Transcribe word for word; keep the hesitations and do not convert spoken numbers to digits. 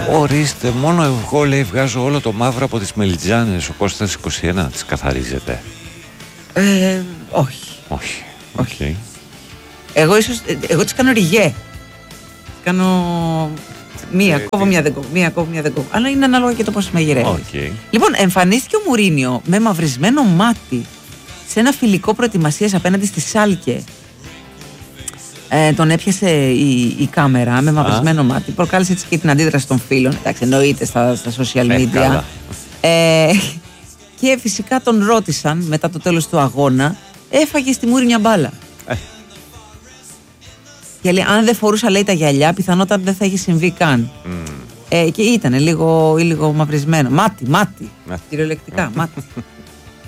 Ορίστε, μόνο εγώ λέει βγάζω όλο το μαύρο από τις μελιτζάνες. Ο Κώστας είκοσι ένα τις καθαρίζεται. Ε, όχι. Όχι. Όχι. Okay. Εγώ ίσως, εγώ τις κάνω ριγέ. Κάνω μία, ε, κόβω, μία δεν κόβω, μία κόβω, μία δεν κόβω. Αλλά είναι ανάλογα και το πώς μαγειρεύει. Okay. Λοιπόν, εμφανίστηκε ο Μουρίνιο με μαυρισμένο μάτι σε ένα φιλικό προετοιμασίας απέναντι στη Σάλκε. Ε, τον έπιασε η, η κάμερα με μαυρισμένο ah. μάτι. Προκάλεσε έτσι και την αντίδραση των φίλων. Εντάξει, εννοείται στα, στα social media. Ε, και φυσικά τον ρώτησαν μετά το τέλος του αγώνα, έφαγε στη μούρη μια μπάλα. Ε. Και λέει, αν δεν φορούσα λέει τα γυαλιά, πιθανότατα δεν θα είχε συμβεί καν. Mm. Ε, και ήταν λίγο, λίγο μαυρισμένο. Μάτι, μάτι. μάτι. Κυριολεκτικά, μάτι.